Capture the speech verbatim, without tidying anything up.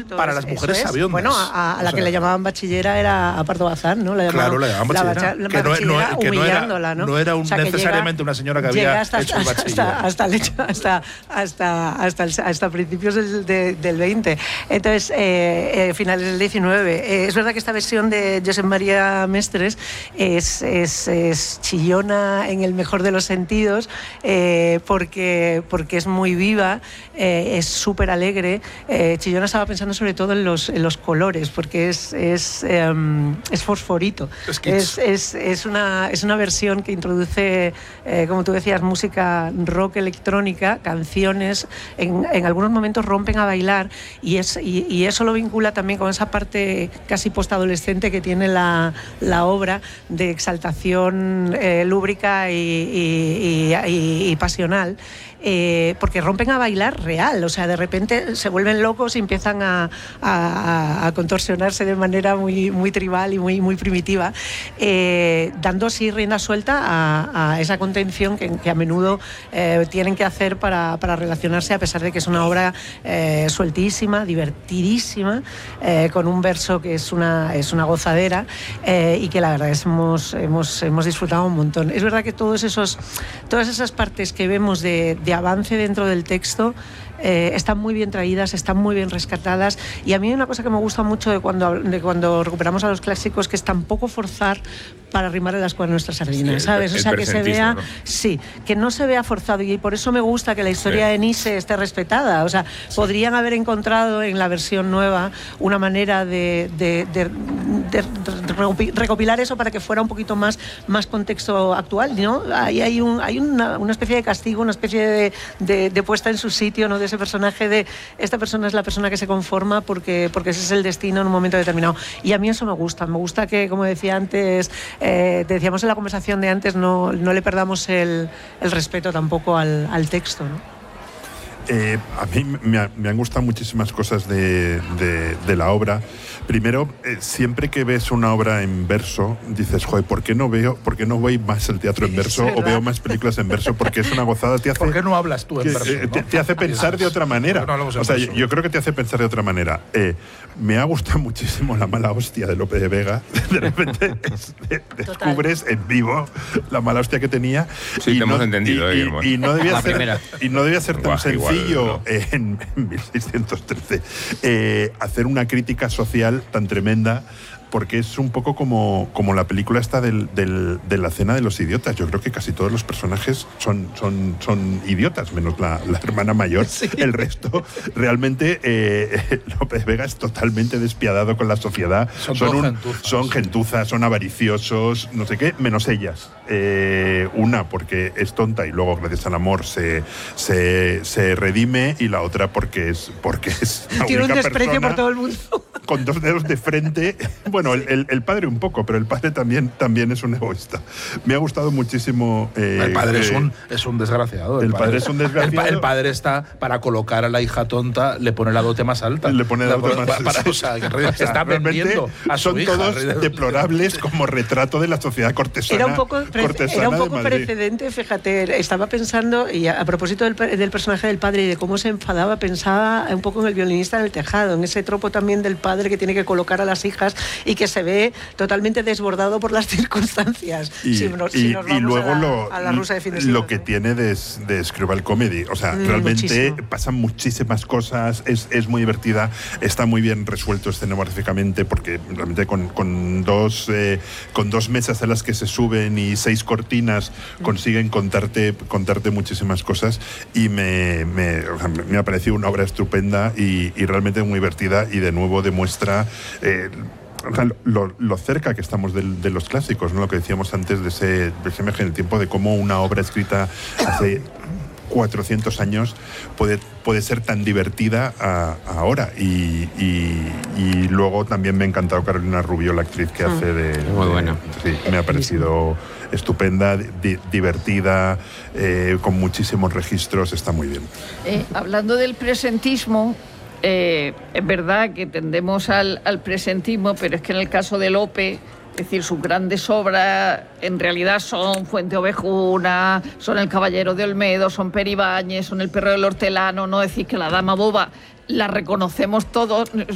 Exacto, para las mujeres es. sabiondas. Bueno, a, a la o sea, que le llamaban bachillera era a Pardo Bazán, ¿no? La llamaban, claro, le llamaban bachillera. La, la que no, bachillera no, que humillándola, no era, ¿no? no era un, o sea, necesariamente llega, una señora que había hasta, hecho el bachiller. Hasta, hasta, el hecho, hasta, hasta, hasta, el, hasta principios del, de, del veinte. Entonces, eh, eh, finales del diecinueve. Eh, es verdad que esta versión de Josep María Mestres es, es, es chillona en el mejor de los sentidos, eh, porque, porque es muy viva, eh, es súper alegre. Eh, chillona estaba pensando sobre todo en los, en los colores, porque es, es, eh, es fosforito. Es, es, es, es, una, es una versión que introduce, eh, como tú decías, música rock electrónica, canciones, en, en algunos momentos rompen a bailar, y, es, y, y eso lo vincula también con esa parte casi postadolescente que tiene la, la obra, de exaltación eh, lúbrica y, y, y, y, y pasional. Eh, porque rompen a bailar real, o sea, de repente se vuelven locos y empiezan a, a, a contorsionarse de manera muy, muy tribal y muy, muy primitiva, eh, dando así rienda suelta a, a esa contención que, que a menudo eh, tienen que hacer para, para relacionarse, a pesar de que es una obra eh, sueltísima, divertidísima, eh, con un verso que es una, es una gozadera, eh, y que la verdad es hemos, hemos, hemos disfrutado un montón. Es verdad que todos esos, todas esas partes que vemos de, de de avance dentro del texto eh, están muy bien traídas, están muy bien rescatadas, y a mí una cosa que me gusta mucho de cuando, de cuando recuperamos a los clásicos, que es tampoco forzar para arrimar el asco a nuestras sardinas, sí, ¿sabes? El, o sea, que se vea, ¿no? sí, que no se vea forzado, y por eso me gusta que la historia sí. de Nise esté respetada. O sea, sí. podrían haber encontrado en la versión nueva una manera de, de, de, de, de recopilar eso para que fuera un poquito más, más contexto actual, ¿no? Ahí hay, un, hay una, una especie de castigo, una especie de, de, de puesta en su sitio, ¿no? De ese personaje, de esta persona es la persona que se conforma porque, porque ese es el destino en un momento determinado. Y a mí eso me gusta, me gusta que, como decía antes, eh, decíamos en la conversación de antes, no, no le perdamos el, el respeto tampoco al, al texto, ¿no? Eh, a mí me, ha, me han gustado muchísimas cosas de, de, de la obra. Primero, eh, siempre que ves una obra en verso, dices, joder, ¿por qué no veo, por qué no voy más el teatro en verso o veo más películas en verso? Porque es una gozada. Te hace, ¿por qué no hablas tú en que, verso? Eh, ¿no? te, te hace pensar de otra manera. No o sea, yo, yo creo que te hace pensar de otra manera. Eh, me ha gustado muchísimo La mala hostia de Lope de Vega. De repente es, de, descubres en vivo la mala hostia que tenía. Sí, y te no, hemos entendido, y, eh, y, y no debía ser, y no debía ser tan Guau, sencillo igual, ¿no? en, en mil seiscientos trece eh, hacer una crítica social tan tremenda, porque es un poco como, como la película esta del, del, de la cena de los idiotas. Yo creo que casi todos los personajes son, son, son idiotas, menos la, la hermana mayor. Sí. El resto, realmente, eh, López Vega es totalmente despiadado con la sociedad. Son, son, un, gentuzas, son sí. gentuzas, son avariciosos, no sé qué, menos ellas. Eh, una porque es tonta y luego, gracias al amor, se, se, se redime, y la otra porque es, porque es la tiene única un desprecio persona por todo el mundo. Con dos dedos de frente. Bueno, el, el, el padre un poco, pero el padre también, también es un egoísta. Me ha gustado muchísimo. Eh, el padre eh, es, un, es un desgraciado. El, el padre, padre es un desgraciado. El, el padre está, para colocar a la hija tonta, le pone la dote más alta. Le pone la dote más alta. Para, o sea, que está vendiendo a su son hija. todos deplorables como retrato de la sociedad cortesana. Era un poco, cortesana era un poco de precedente, fíjate. Estaba pensando, y a, a propósito del, del personaje del padre y de cómo se enfadaba, pensaba un poco en El violinista en el tejado, en ese tropo también del padre que tiene que colocar a las hijas y que se ve totalmente desbordado por las circunstancias. Y, si nos, y, si nos y luego a la, lo, a la rusa de fin de siglo, lo que ¿no? tiene de, de Screwball Comedy. O sea, mm, realmente muchísimo. Pasan muchísimas cosas, es, es muy divertida, está muy bien resuelto escenográficamente, porque realmente con, con, dos, eh, con dos mesas a las que se suben y seis cortinas mm. consiguen contarte, contarte muchísimas cosas, y me, me, o sea, me ha parecido una obra estupenda y, y realmente muy divertida, y de nuevo demuestra Eh, o sea, lo, lo cerca que estamos de, de los clásicos, ¿no? Lo que decíamos antes de ese, de ese viaje en el tiempo, de cómo una obra escrita hace cuatrocientos años puede, puede ser tan divertida a, ahora. Y, y, y luego también me ha encantado Carolina Rubio, la actriz que hace de... Muy de, buena. Sí, me ha parecido estupenda, di, divertida, eh, con muchísimos registros, está muy bien. Eh, hablando del presentismo, Eh, es verdad que tendemos al, al presentismo, pero es que en el caso de Lope, es decir, sus grandes obras en realidad son Fuente Ovejuna, son El Caballero de Olmedo, son Peribáñez, son El Perro del Hortelano. No decir que La Dama Boba la reconocemos todos,